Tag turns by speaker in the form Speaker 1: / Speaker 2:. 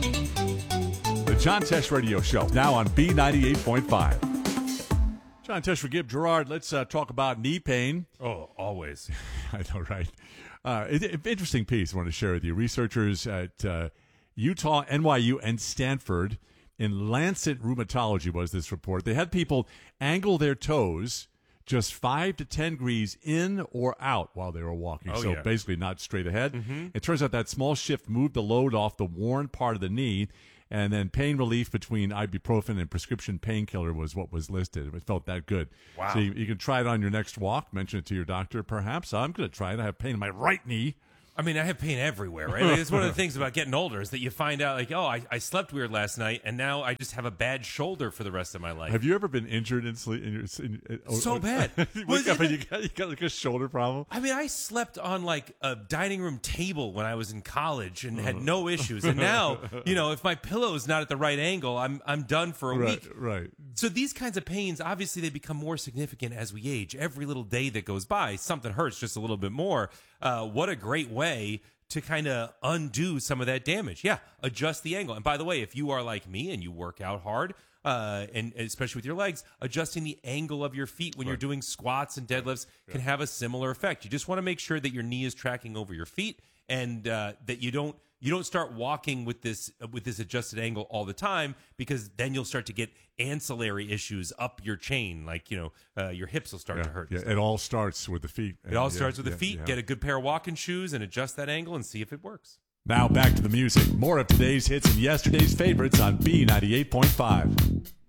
Speaker 1: The John Tesh Radio Show, now on B98.5. John Tesh with Gib Gerard. Let's talk about knee pain.
Speaker 2: Oh, always.
Speaker 1: I know, right? Interesting piece I want to share with you. Researchers at Utah, NYU, and Stanford in Lancet Rheumatology was this report. They had people angle their toes just 5 to 10 degrees in or out while they were walking. Basically not straight ahead. Mm-hmm. It turns out that small shift moved the load off the worn part of the knee, and then pain relief between ibuprofen and prescription painkiller was what was listed. It felt that good.
Speaker 2: Wow.
Speaker 1: So you can try it on your next walk. Mention it to your doctor, perhaps. I'm going to try it. I have pain in my right knee.
Speaker 2: I mean, I have pain everywhere, right? Like, it's one of the things about getting older is that you find out, like, oh, I slept weird last night, and now I just have a bad shoulder for the rest of my life.
Speaker 1: Have you ever been injured in sleep?
Speaker 2: So bad.
Speaker 1: You wake up and you got like a shoulder problem?
Speaker 2: I mean, I slept on like a dining room table when I was in college and had no issues. And now, if my pillow's not at the right angle, I'm done for a week.
Speaker 1: Right.
Speaker 2: So these kinds of pains, obviously, they become more significant as we age. Every little day that goes by, something hurts just a little bit more. What a great way to kind of undo some of that damage. Yeah, adjust the angle. And by the way, if you are like me and you work out hard, and especially with your legs, adjusting the angle of your feet when you're doing squats and deadlifts can have a similar effect. You just want to make sure that your knee is tracking over your feet and that you don't start walking with this adjusted angle all the time, because then you'll start to get ancillary issues up your chain, like your hips will start to hurt.
Speaker 1: Yeah, it all starts with the feet.
Speaker 2: It all starts with the feet. Yeah. Get a good pair of walking shoes and adjust that angle and see if it works.
Speaker 1: Now back to the music. More of today's hits and yesterday's favorites on B98.5.